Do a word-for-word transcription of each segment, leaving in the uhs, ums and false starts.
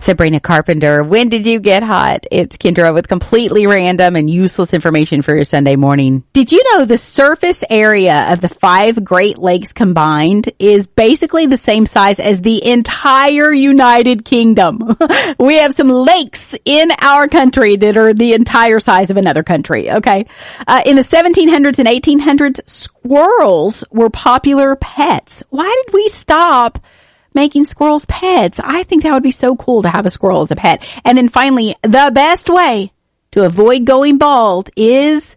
Sabrina Carpenter. When did you get hot? It's Kendra with completely random and useless information for your Sunday morning. Did you know the surface area of the five Great Lakes combined is basically the same size as the entire United Kingdom? We have some lakes in our country that are the entire size of another country, okay? Uh, in the seventeen hundreds and eighteen hundreds, squirrels were popular pets. Why did we stop making squirrels pets? I think that would be so cool to have a squirrel as a pet. And then finally, the best way to avoid going bald is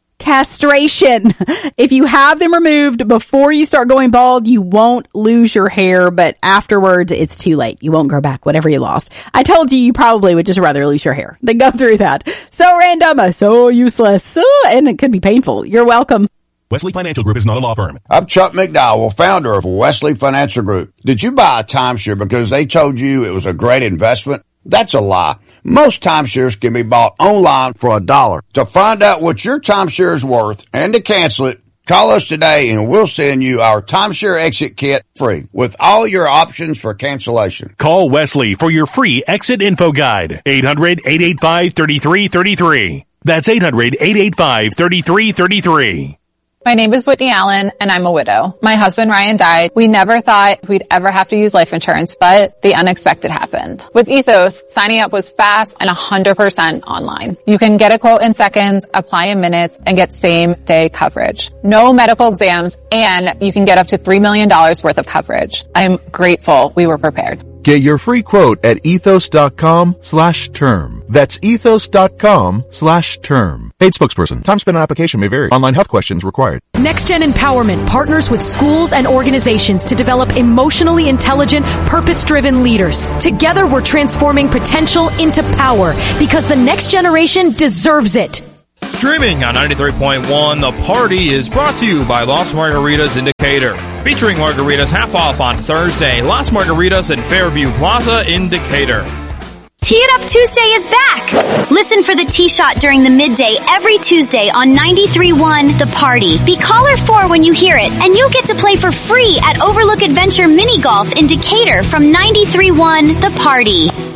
castration. If you have them removed before you start going bald, you won't lose your hair, but afterwards it's too late. You won't grow back whatever you lost. I told you you probably would just rather lose your hair than go through that. So random, so useless, so, and it could be painful. You're welcome. Wesley Financial Group is not a law firm. I'm Chuck McDowell, founder of Wesley Financial Group. Did you buy a timeshare because they told you it was a great investment? That's a lie. Most timeshares can be bought online for a dollar. To find out what your timeshare is worth and to cancel it, call us today and we'll send you our timeshare exit kit free with all your options for cancellation. Call Wesley for your free exit info guide. eight hundred, eight eight five, three three three three. That's eight hundred, eight eight five, three three three three. My name is Whitney Allen, and I'm a widow. My husband, Ryan, died. We never thought we'd ever have to use life insurance, but the unexpected happened. With Ethos, signing up was fast and one hundred percent online. You can get a quote in seconds, apply in minutes, and get same-day coverage. No medical exams, and you can get up to three million dollars worth of coverage. I'm grateful we were prepared. Get your free quote at ethos.com slash term. That's ethos.com slash term. Paid spokesperson. Time spent on application may vary. Online health questions required. NextGen Empowerment partners with schools and organizations to develop emotionally intelligent, purpose-driven leaders. Together, we're transforming potential into power because the next generation deserves it. Streaming on ninety-three point one, The Party is brought to you by Las Margaritas in Decatur. Featuring margaritas half off on Thursday. Las Margaritas in Fairview Plaza in Decatur. Tee It Up Tuesday is back! Listen for the Tee Shot during the midday every Tuesday on ninety-three point one The Party. Be caller four when you hear it, and you'll get to play for free at Overlook Adventure Mini Golf in Decatur from ninety-three point one The Party.